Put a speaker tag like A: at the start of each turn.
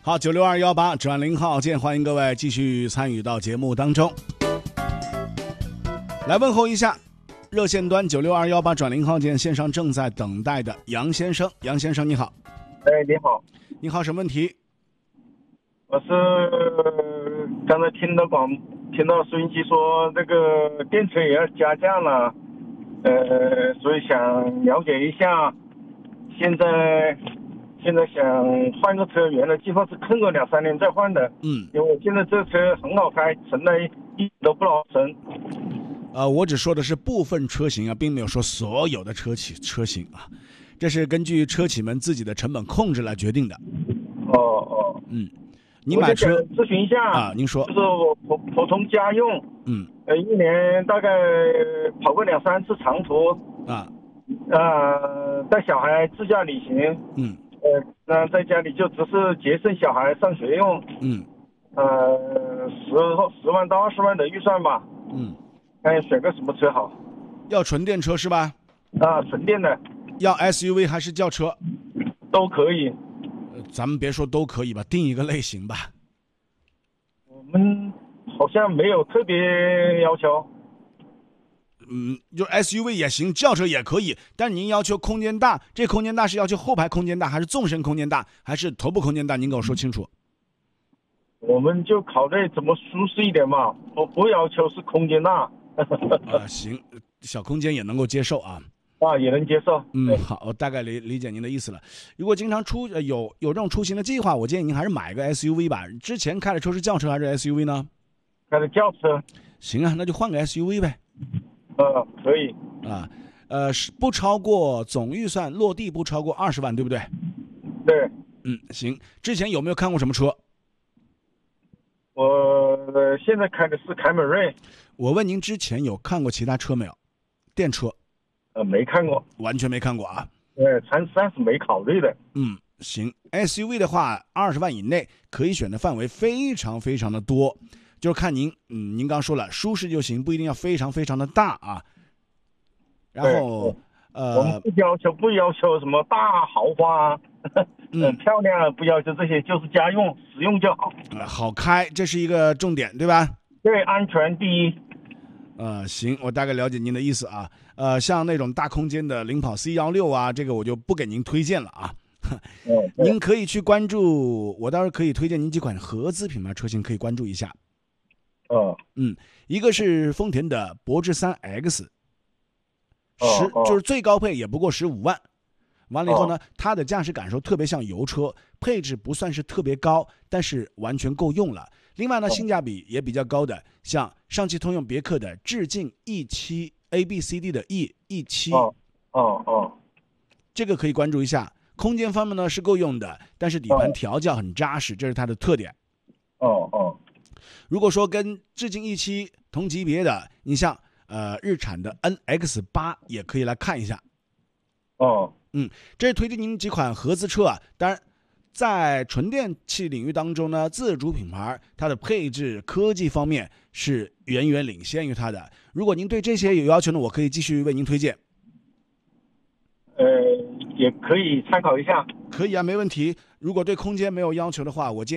A: 好，96218转0号键，欢迎各位继续参与到节目当中。来问候一下热线端96218转0号键线上正在等待的杨先生。杨先生你好。
B: 你好。
A: 你好，什么问题？
B: 我是刚才听到收音机说那个电车也要加价了，所以想了解一下。现在想换个车，原来计划是空个2-3年再换的。因为我现在这车很好开，乘了一点都不老沉。
A: 我只说的是部分车型啊，并没有说所有的车型啊，这是根据车企们自己的成本控制来决定的。你买车
B: 咨询一下
A: 啊，您说。
B: 就是我普通家用，一年大概跑个2-3次长途
A: 啊，
B: 带小孩自驾旅行，那在家里就只是节省小孩上学用，10万到20万的预算吧，看选个什么车好。
A: 要纯电车是吧？
B: 纯电的。
A: 要 SUV 还是轿车？
B: 都可以。
A: 咱们别说都可以吧，定一个类型吧。
B: 我们好像没有特别要求。
A: 就 SUV 也行，轿车也可以，但您要求空间大，这空间大是要求后排空间大，还是纵深空间大，还是头部空间大？您给我说清楚。
B: 我们就考虑怎么舒适一点嘛，我不要求是空间大。
A: 行，小空间也能够接受啊。
B: 也能接受。
A: 好，我大概理解您的意思了。如果经常有这种出行的计划，我建议您还是买个 SUV 吧。之前开的车是轿车还是 SUV 呢？
B: 开的轿车。
A: 行啊，那就换个 SUV 呗。
B: 可以。
A: 不超过总预算落地不超过20万，对不对？
B: 对。
A: 行。之前有没有看过什么车？
B: 我现在开的是凯美瑞。
A: 我问您之前有看过其他车没有？电车。
B: 没看过。
A: 完全没看过啊。
B: 长三是没考虑的。
A: 行。SUV 的话，20万以内可以选的范围非常非常的多，就是看您，您刚说了，舒适就行，不一定要非常非常的大啊。然后，
B: 我们不要求什么大豪华漂亮，不要求这些，就是家用实用就好。
A: 好开，这是一个重点，对吧？
B: 对，安全第一。
A: 行，我大概了解您的意思啊。像那种大空间的领跑 C16啊，这个我就不给您推荐了啊。您可以去关注，我倒是可以推荐您几款合资品牌车型，可以关注一下。一个是丰田的博致3X，就是最高配也不过15万。完了以后呢，它的驾驶感受特别像油车，配置不算是特别高，但是完全够用了。另外呢，性价比也比较高的，像上汽通用别克的致敬 E7 ABCD 的 E7，这个可以关注一下。空间方面呢是够用的，但是底盘调教很扎实，这是它的特点。如果说跟致敬 E7 同级别的，你像日产的 NX8 也可以来看一下。这是推荐您几款合资车啊。当然在纯电器领域当中呢，自主品牌它的配置科技方面是远远领先于它的。如果您对这些有要求呢，我可以继续为您推荐。
B: 也可以参考一下。
A: 可以啊，没问题。如果对空间没有要求的话，我建议